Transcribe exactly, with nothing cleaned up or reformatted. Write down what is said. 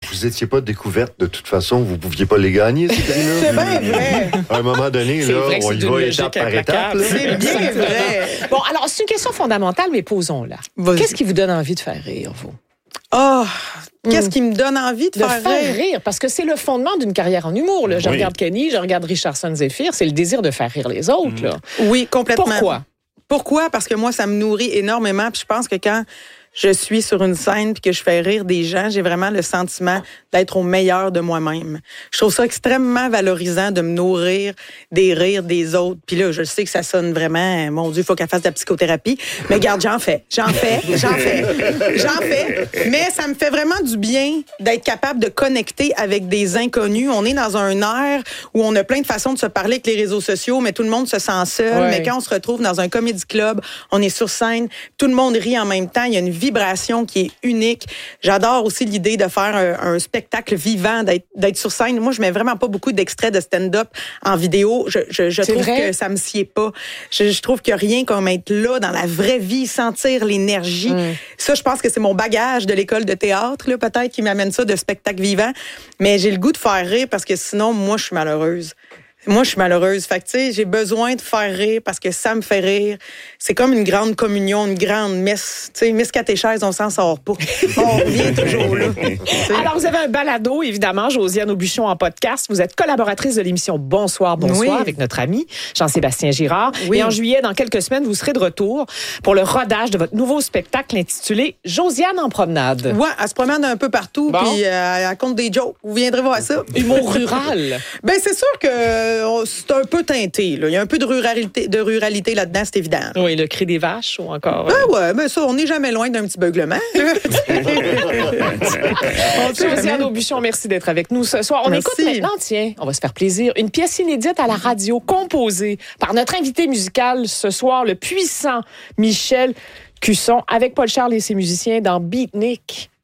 vous étiez pas découverte de toute façon, vous pouviez pas les gagner, ces prix-là. C'est bien vrai. À un moment donné, là, on y va étape par étape. Là. C'est bien vrai. Bon, alors, c'est une question fondamentale, mais posons-la. Vas-y. Qu'est-ce qui vous donne envie de faire rire, vous? Oh, qu'est-ce qui me donne envie de, De faire, faire rire? rire, parce que c'est le fondement d'une carrière en humour. Là. Je Oui. regarde Kenny, je regarde Richardson Zephyr, c'est le désir de faire rire les autres. Là. Oui, complètement. Pourquoi? Pourquoi? Parce que moi, ça me nourrit énormément. Puis je pense que quand je suis sur une scène puis que je fais rire des gens, j'ai vraiment le sentiment d'être au meilleur de moi-même. Je trouve ça extrêmement valorisant de me nourrir des rires des autres. Puis là, je sais que ça sonne vraiment, mon Dieu, il faut qu'elle fasse de la psychothérapie. Mais regarde, j'en fais, j'en fais, j'en fais, j'en fais. Mais ça me fait vraiment du bien d'être capable de connecter avec des inconnus. On est dans un air où on a plein de façons de se parler avec les réseaux sociaux, mais tout le monde se sent seul. Ouais. Mais quand on se retrouve dans un comédie club, on est sur scène, tout le monde rit en même temps, il y a une vibration qui est unique. J'adore aussi l'idée de faire un, un spectacle vivant, d'être, d'être sur scène. Moi, je mets vraiment pas beaucoup d'extraits de stand-up en vidéo. Je, je, je C'est trouve vrai? que ça me sied pas. Je, je trouve qu'il y a rien comme être là dans la vraie vie, sentir l'énergie. Mm. Ça, je pense que c'est mon bagage de l'école de théâtre, là, peut-être, qui m'amène ça de spectacle vivant. Mais j'ai le goût de faire rire parce que sinon, moi, je suis malheureuse. Moi, je suis malheureuse. Fait que, tu sais, j'ai besoin de faire rire parce que ça me fait rire. C'est comme une grande communion, une grande messe. Tu sais, messe catéchèse, on s'en sort pas. On revient toujours là. T'sais. Alors, vous avez un balado, évidemment, Josiane Aubuchon en podcast. Vous êtes collaboratrice de l'émission Bonsoir, Bonsoir Oui. avec notre ami Jean-Sébastien Girard. Oui. Et en juillet, dans quelques semaines, vous serez de retour pour le rodage de votre nouveau spectacle intitulé Josiane en promenade. Ouais, elle se promène un peu partout, Bon. puis euh, elle raconte des jokes. Vous viendrez voir ça. Humour rural. Ben c'est sûr que euh, c'est un peu teinté. Là. Il y a un peu de ruralité, de ruralité là-dedans, c'est évident. Oui, le cri des vaches ou encore... euh, Ben ouais, mais ça, on n'est jamais loin d'un petit beuglement. Josiane Aubuchon, merci d'être avec nous ce soir. On Merci. écoute maintenant, tiens, on va se faire plaisir, une pièce inédite à la radio composée par notre invité musical ce soir, le puissant Michel Cusson, avec Paul Charles et ses musiciens dans Beatnik.